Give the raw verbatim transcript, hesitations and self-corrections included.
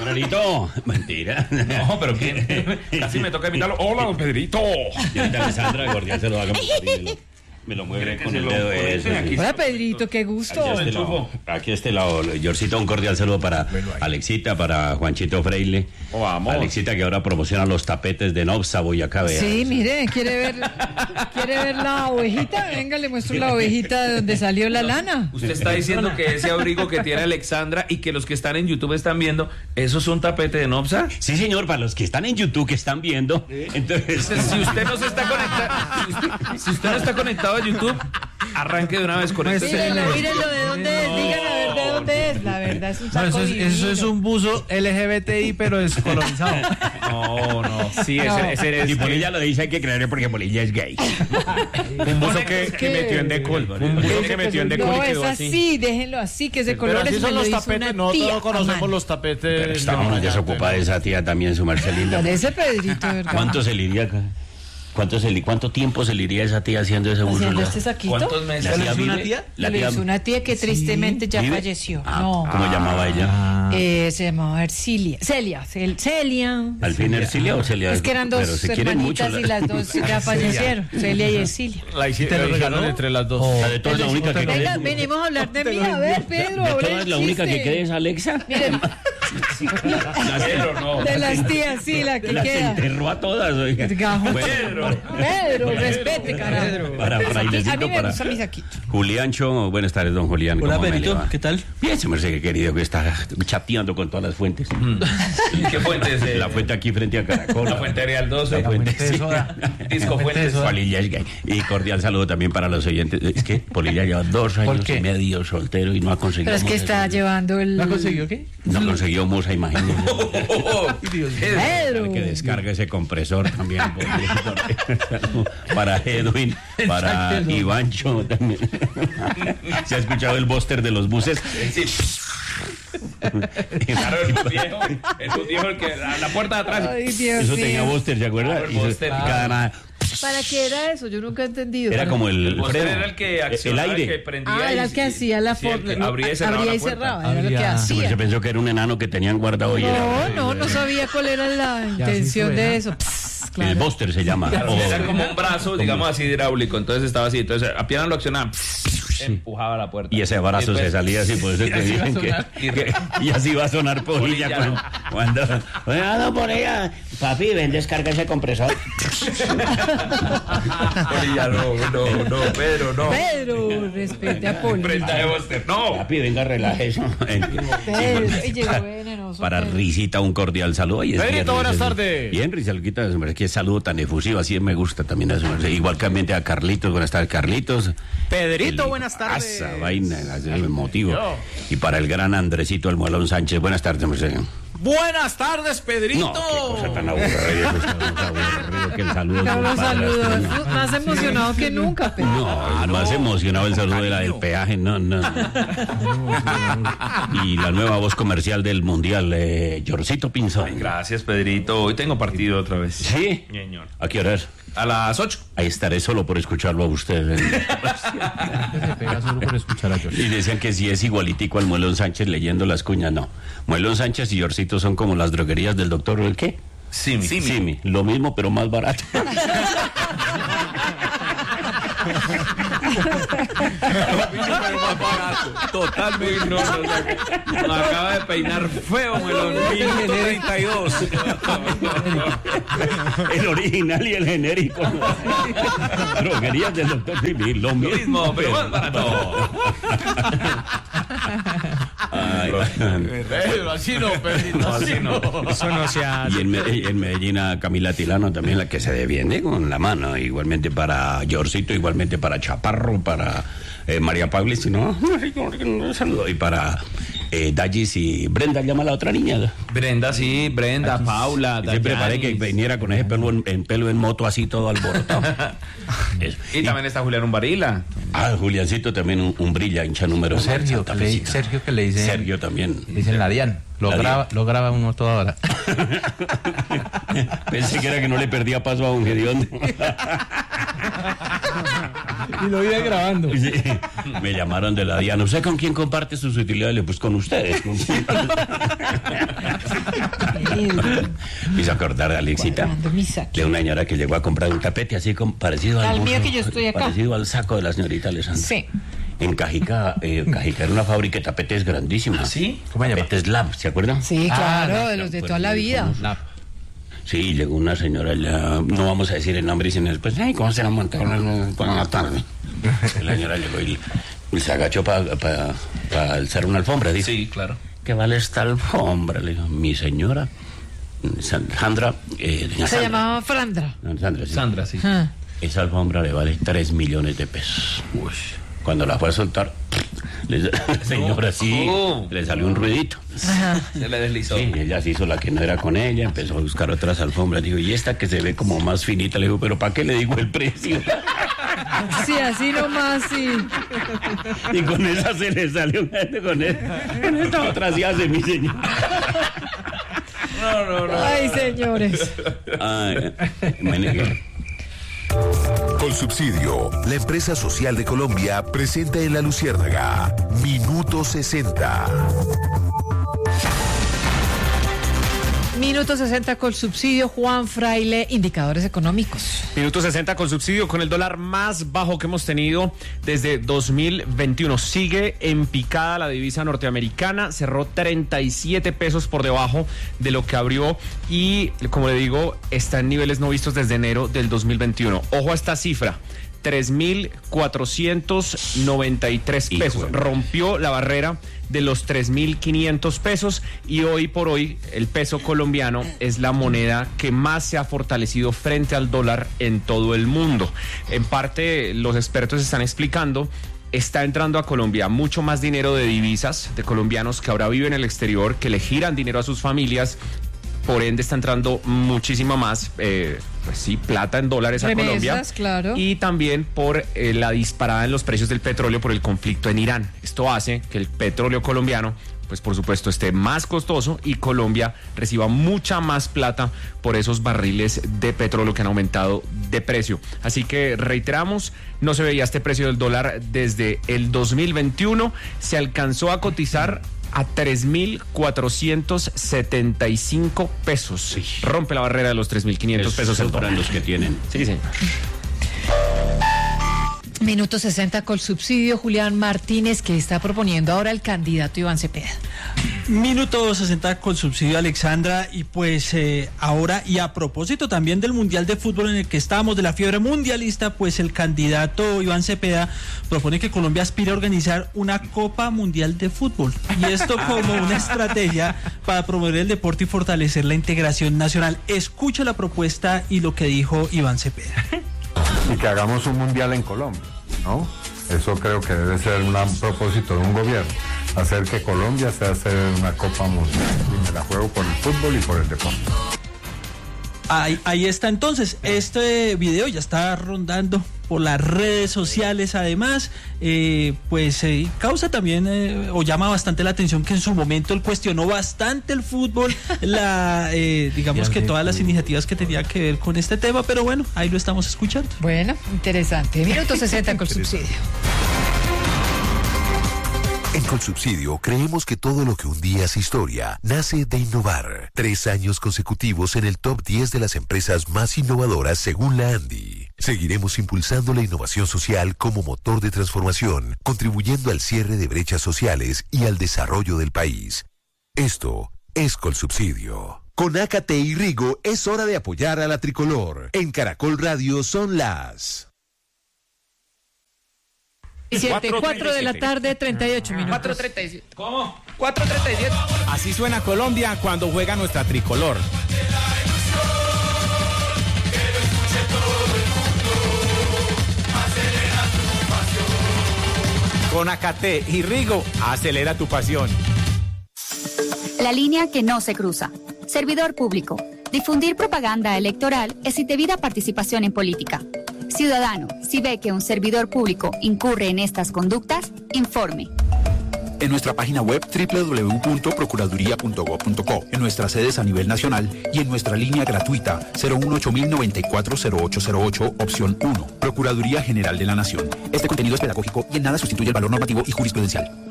Pedrito, mentira. No, pero que casi me toca imitarlo. Hola, don Pedrito. Señorita Alessandra, cordial se lo haga me lo mueve con el dedo eso. Hola, Pedrito, qué gusto. Aquí a este lado, aquí a este lado, Yorcito, un cordial saludo para Alexita, para Juanchito Freile. Oh, vamos. Alexita, que ahora promociona los tapetes de Nobsa, Boyacá. Vea. Sí, mire, ¿quiere ver, ¿quiere ver la ovejita? Venga, le muestro la ovejita de donde salió la lana. Usted está diciendo que ese abrigo que tiene Alexandra y que los que están en YouTube están viendo, ¿eso es un tapete de Nobsa? Sí, señor, para los que están en YouTube, que están viendo. Entonces, si usted no se está conectado, si usted, si usted no está conectado a YouTube, arranque de una vez con este. Mírenlo, mírenlo de dónde es, díganme a ver de dónde es. La verdad es un saco no, eso, es, divino. eso es un buzo L G B T I, pero descolonizado. No, no. Sí, No. ese, ese es. y Polilla lo dice, hay que creerle porque Polilla es gay. Un buzo que, que metió en Decol. Un buzo que metió en Decol No, y es quedó así, así. déjenlo así, que ese Pero color así es son los una tapetes, no tía todos a conocemos mano. los tapetes. Estábamos desocupada de esa tía también, su Marcelinda. Parece Pedrito, ¿verdad? ¿Cuánto se le iría acá? ¿Cuánto, se le, ¿Cuánto tiempo se le iría a esa tía haciendo ese buzo? ¿Haciendo La- este saquito? ¿Cuántos meses? ¿La ¿Se le tía hizo una vive? tía? ¿La Le tía hizo una tía que tristemente ya vive? falleció. Ah, No. ¿cómo llamaba ella? Eh, se llamaba Ercilia. Celia. Cel- Celia. ¿Al fin Ercilia o Celia? Es que eran dos Pero se quieren hermanitas mucho, y la- las dos ya fallecieron. Celia y Ercilia. La hice- ¿Te la lo regaló? hicieron entre las dos. La de todas la única que Venga, quede. venimos a hablar de mí. A ver, Pedro, De ahora todas la el única que chiste. quede es Alexa. Miren, Pedro, no. de las tías, sí, la que Las queda. enterró a todas, oiga. Gajo. Pedro. Pedro, respete, carajo. Para A mí frailecito, me para gusta mi saquito. Juliancho, buenas tardes, don Julián. Hola, ¿cómo me le Pedrito, va? ¿qué tal? Bien, se me hace que querido que está chateando con todas las fuentes. ¿Qué fuente es? eh? La fuente aquí frente a Caracol. La fuente Real doce. La fuente, Fuente de sí. soda. Disco Fuentes. Polilla es gay. Y cordial saludo también para los oyentes. Es que Polilla lleva dos años qué? y medio soltero y no ha conseguido. Pero es que musa. está llevando el. ¿La consiguió qué? No consiguió musa, imagínese. Pedro. Que descargue ese compresor también. por- para Edwin, para Sáquelo. Ivancho también. ¿Se ha escuchado el búster de los buses? Sí. Claro, es un viejo. Es un viejo el que a la puerta de atrás. Ay, Dios Eso mío. tenía búster, ¿se acuerda? Claro, el Y eso- búster, y claro. cada nada- ¿Para qué era eso? Yo nunca he entendido. Era como el, El búster freno, era el que el accionaba, el que aire. prendía. Ah, y- era el que hacía la sí, el que forma. abría y cerraba Abría la y puerta. cerraba, era lo que Abría. Sí, hacía. se pensó que era un enano que tenían guardado y No, era no, no sabía cuál era la intención suena. de eso. Pss, claro. el búster se llama. Claro, O- era como un brazo, digamos así, hidráulico. Entonces estaba así. Entonces apenas lo accionaba, empujaba la puerta. Y ese brazo Después- se salía así, por eso es que así va a dicen que, sonar. que- y así va a sonar Polilla Polilla, cuando, cuando bueno, no, Polilla, papi, ven, descarga ese compresor. Polilla, no, no, no, Pedro, no. Pedro, respete a Poli. Prenda de Buster, no. Papi, venga, relájese. Pedro, y llegó venenoso. Para Pedro. Risita un cordial saludo. Y es Pedrito, viernes, buenas es- tardes. Bien, Risalquita, qué saludo tan efusivo, así me gusta también. a su merced. Igualmente a Carlitos, buenas tardes, Carlitos. Pedrito, El- buenas tardes. Asa vaina, el motivo. Yo. Y para el gran Andresito Almuelón Sánchez, buenas tardes, merced. Buenas tardes, Pedrito. No, qué cosa tan aburrida, pues, tan aburrido que el saludo. Claro, los compadre, saludos. hasta- Más emocionado que nunca, Pedro. No, es más emocionado el saludo de la del peaje, no, no. Y la nueva voz comercial del Mundial, eh, Yorcito Pinzón. Gracias, Pedrito. Hoy tengo partido otra vez. ¿Sí? Señor. ¿A qué hora es? A las ocho. Ahí estaré solo por escucharlo a usted. Se pega solo por escuchar a George. Y decían que si es igualitico al Muelón Sánchez leyendo las cuñas, no. Muelón Sánchez y Yorcito son como las droguerías del doctor, ¿el qué? Simi. Simi. Lo mismo, pero más barato. Totalmente. No, no, no. Me acaba de peinar feo, Melón. Minuto treinta y dos. El original y el genérico. Droguerías del doctor Simi, lo Lo mismo, mismo, pero más barato. Ay, Pedro, así no, Pedrito, así no. Eso no se y en, Me- en Medellín a Camila Tilano también, la que se defiende con la mano. Igualmente para Yorcito, igualmente para Chaparro, para eh, María Pablo, si no, un saludo. Y para eh, Dallis y Brenda, llama a la otra niña. Brenda, sí, Brenda, Paula. Yo siempre Dayanis. paré que viniera con ese pelo en, en pelo en moto así todo alborotado. Eso. Y también está Julián Umbarila. Ah, Juliancito también un, un brilla, hincha número Sergio, Santa que le, Felicita. Sergio que le dice. Sergio también. Le dicen la Dian. Lo La graba, lo graba uno toda hora. Pensé que era que no le perdía paso a un Gediondo. Y lo iba grabando. Sí, me llamaron de la Diana. ¿Usted con quién comparte sus utilidades? Pues con ustedes. Me hizo acordar a Alexita de una señora que llegó a comprar un tapete así como parecido al, al mío bolso, que yo estoy acá. Parecido al saco de la señorita Alessandra. Sí. En Cajica, eh, Cajica era una fábrica de tapetes grandísima. ¿Ah, sí? ¿Cómo se llama? Tapetes Lab, ¿se acuerdan? Sí, claro, Ah, de los de pues, toda la vida. La- Sí, llegó una señora allá, no vamos a decir el nombre, sino después, ay, ¿cómo se la montaron para la tarde? La señora llegó y, y se agachó para pa, pa alzar una alfombra, dice. Sí, claro. ¿Qué vale esta alfombra? Le dijo, mi señora, Sandra, eh, doña Se Sandra. llamaba Frandra. No, Sandra, sí. Sandra, sí. Ah. Esa alfombra le vale tres millones de pesos. Uy. Cuando la fue a soltar, le, la señora sí, Oh. le salió un ruidito. Ajá. Se le deslizó. Sí, ella se hizo la que no era con ella, empezó a buscar otras alfombras. Dijo, y esta que se ve como más finita, le dijo, pero ¿para qué le digo el precio? Sí, así nomás, sí. Y con esa se le salió, con, él, con esta otra sí hace mi señor. No, no, no. Ay, señores. Ay, me- Colsubsidio, la empresa social de Colombia, presenta en La Luciérnaga Minuto sesenta. Minuto sesenta con subsidio, Juan Fraile, indicadores económicos. Minuto sesenta con subsidio, con el dólar más bajo que hemos tenido desde dos mil veintiuno. Sigue en picada la divisa norteamericana, cerró treinta y siete pesos por debajo de lo que abrió y, como le digo, está en niveles no vistos desde enero del dos mil veintiuno. Ojo a esta cifra. tres mil cuatrocientos noventa y tres pesos. Híjole. Rompió la barrera de los tres mil quinientos pesos y hoy por hoy el peso colombiano es la moneda que más se ha fortalecido frente al dólar en todo el mundo. En parte, los expertos están explicando, está entrando a Colombia mucho más dinero de divisas, de colombianos que ahora viven en el exterior, que le giran dinero a sus familias. Por ende está entrando muchísima más, eh, pues sí, plata en dólares a Remesas, Colombia. claro. Y también por eh, la disparada en los precios del petróleo por el conflicto en Irán. Esto hace que el petróleo colombiano, pues por supuesto, esté más costoso y Colombia reciba mucha más plata por esos barriles de petróleo que han aumentado de precio. Así que reiteramos, no se veía este precio del dólar desde el dos mil veintiuno. Se alcanzó a cotizar a tres mil cuatrocientos setenta y cinco pesos. Sí. Rompe la barrera de los tres mil quinientos pesos el dólar. los que tienen. Sí, sí. Minuto sesenta con subsidio, Julián Martínez, que está proponiendo ahora el candidato Iván Cepeda. Minuto sesenta con subsidio, Alexandra, y pues eh, ahora, y a propósito también del Mundial de Fútbol en el que estamos, de la fiebre mundialista, pues el candidato Iván Cepeda propone que Colombia aspire a organizar una Copa Mundial de Fútbol, y esto como una estrategia para promover el deporte y fortalecer la integración nacional. Escucha la propuesta y lo que dijo Iván Cepeda. Y que hagamos un mundial en Colombia, ¿no? Eso creo que debe ser un propósito de un gobierno, hacer que Colombia sea hacer una Copa Mundial. Y me la juego por el fútbol y por el deporte. Ahí, ahí está entonces, este video ya está rondando por las redes sociales, además, eh, pues eh, causa también eh, o llama bastante la atención que en su momento él cuestionó bastante el fútbol, la eh, digamos que todas las iniciativas que tenían que ver con este tema, pero bueno, ahí lo estamos escuchando. Bueno, interesante. Minuto sesenta con subsidio. En Colsubsidio creemos que todo lo que un día es historia nace de innovar. Tres años consecutivos en el top diez de las empresas más innovadoras según la ANDI. Seguiremos impulsando la innovación social como motor de transformación, contribuyendo al cierre de brechas sociales y al desarrollo del país. Esto es Colsubsidio. Con Ácate y Rigo es hora de apoyar a la tricolor. En Caracol Radio son las... cuatro de la tarde, treinta y ocho minutos. cuatro treinta y siete. ¿Cómo? cuatro treinta y siete. Así suena Colombia cuando juega nuestra tricolor. Con Ácate y Rigo, acelera tu pasión. La línea que no se cruza. Servidor público. Difundir propaganda electoral es indebida participación en política. Ciudadano, si ve que un servidor público incurre en estas conductas, informe. En nuestra página web doble u doble u doble u punto procuraduría punto gob punto co, en nuestras sedes a nivel nacional y en nuestra línea gratuita cero uno ocho mil noventa y cuatro cero ocho cero ocho, opción uno. Procuraduría General de la Nación. Este contenido es pedagógico y en nada sustituye el valor normativo y jurisprudencial.